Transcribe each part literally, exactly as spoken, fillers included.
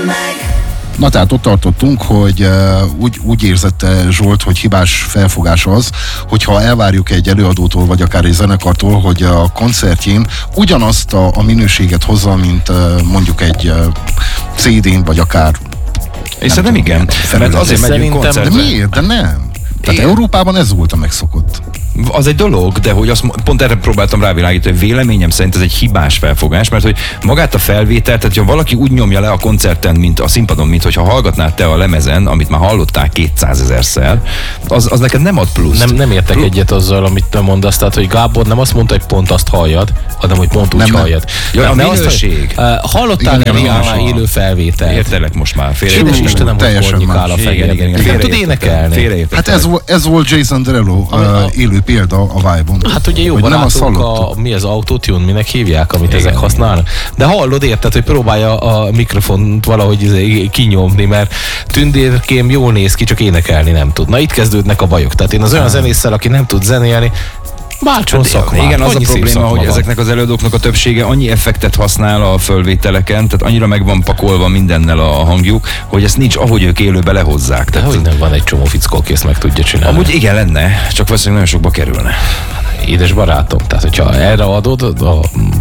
Na tehát ott tartottunk, hogy uh, úgy, úgy érzette Zsolt, hogy hibás felfogás az, hogyha elvárjuk egy előadótól, vagy akár egy zenekartól, hogy a koncertjén ugyanazt a, a minőséget hozza, mint uh, mondjuk egy uh, cé dén, vagy akár... És szerintem igen, mert azért megyünk koncertre. De miért? De nem. Tehát Én... Európában ez volt a megszokott. Az egy dolog, de hogy azt pont erre próbáltam rávilágítani, hogy véleményem szerint ez egy hibás felfogás, mert hogy magát a felvételt, tehát ha valaki úgy nyomja le a koncerten, mint a színpadon, mint hogyha hallgatnád te a lemezen, amit már hallottál kétszázezerszer, az, az neked nem ad plusz. Nem, nem értek Pl- egyet azzal, amit te mondasz, tehát hogy Gábor nem azt mondta, hogy pont azt halljad, hanem hogy pont úgy nem, halljad. Ja, a minőség. Azt, uh, hallottál egy élő felvételt? Értelek most már. Édes Istenem, hogy kornyikál a fejed. Nem tud énekelni. Hát ez, ez volt Jason Derulo uh, élő példa a Vibe-on. Hát ugye jó barátunk, a, mi az autotune, minek hívják, amit igen, ezek használnak. De hallod, érted, hogy próbálja a mikrofont valahogy kinyomni, mert tündérkém jól néz ki, csak énekelni nem tud. Na itt kezdődnek a bajok. Tehát én az olyan zenésszel, aki nem tud zenélni, bálcson hát, szakmát. Igen, az a probléma, hogy van. Ezeknek az előadóknak a többsége annyi effektet használ a fölvételeken, tehát annyira meg van pakolva mindennel a hangjuk, hogy ezt nincs, ahogy ők élőbe lehozzák. Tehát hogy nem van egy csomó fickó, aki ezt meg tudja csinálni. Amúgy igen lenne, csak valószínűleg nagyon sokba kerülne. Édes barátom, tehát hogyha erre adod a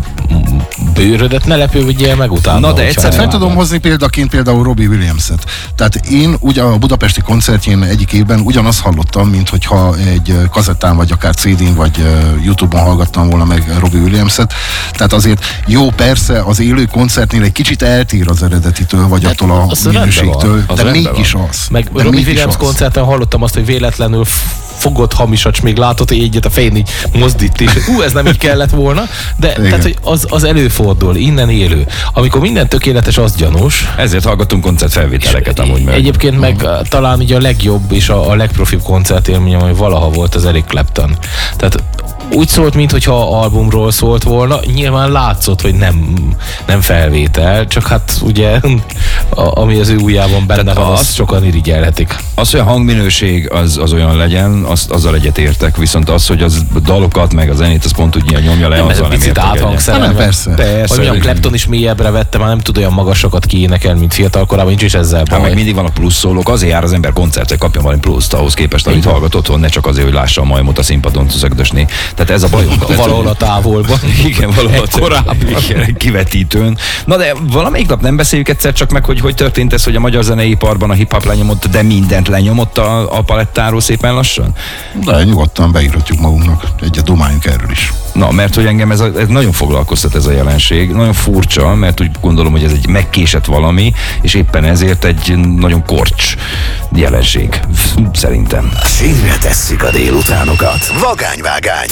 bőrödet, ne lepődjél meg utána. Na de egyszer fel tudom hozni példaként például Robbie Williams-et. Tehát én ugye a budapesti koncertjén egyik évben ugyanazt hallottam, mint hogyha egy kazettán, vagy akár cé dén, vagy YouTube-on hallgattam volna meg Robbie Williams-et. Tehát azért jó, persze az élő koncertnél egy kicsit eltér az eredetitől, vagy attól a minőségtől, de mégis az. Meg Robbie Williams koncerten hallottam azt, hogy véletlenül fogott hamisat, még látod, hogy egyet a fején így mozdít, és ú, ez nem így kellett volna, de tehát, hogy az, az előfordul, innen élő. Amikor minden tökéletes, az gyanús. Ezért hallgatunk koncertfelvételeket amúgy meg. Egyébként meg uh. talán így a legjobb és a, a legprofibb koncertélményem, ami valaha volt, az Eric Clapton. Tehát úgy szólt, mintha albumról szólt volna, nyilván látszott, hogy nem, nem felvétel, csak hát ugye, a, ami az ő ujjában benne van, azt sokan irigyelhetik. Az, hogy a hangminőség az, az olyan legyen, azt, azzal egyet értek, viszont az, hogy az dalokat, meg a zenét, az pont úgy ilyen nyomja le, nem, azzal nem értek egyet. Nem, persze. persze. Hogy a Clapton is mélyebbre vette, már nem tud olyan magasokat kiénekelni, mint fiatal korában, nincs is ezzel baj. Hát meg mindig vannak plusz szólók, azért jár az ember koncertre, kapjon valami pluszt ahhoz képest, amit hallgat otthon, ne csak azért, hogy lássa a majmot a színpadon szögdösni. Tehát ez a bajunk. Valahol a távolban. Igen, valahol korábban. Kivetítőn. Na de valamelyik nap nem beszéljük egyszer csak meg, hogy hogy történt ez, hogy a magyar zeneiparban a hip-hop lenyomott, de mindent lenyomott a, a palettáról szépen lassan? De nyugodtan beírhatjuk magunknak. Egyet domáljunk erről is. Na, mert hogy engem ez, a, ez nagyon foglalkoztat ez a jelenség. Nagyon furcsa, mert úgy gondolom, hogy ez egy megkésett valami, és éppen ezért egy nagyon korcs jelenség. Szerintem. Színre tesszük a délutánokat. Vagányvágány.